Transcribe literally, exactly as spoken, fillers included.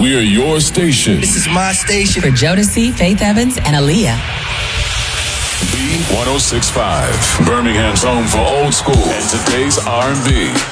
We're your station. This is my station. For Jodeci, Faith Evans, and Aaliyah. B one oh six point five. Birmingham's home for old school and today's R and B.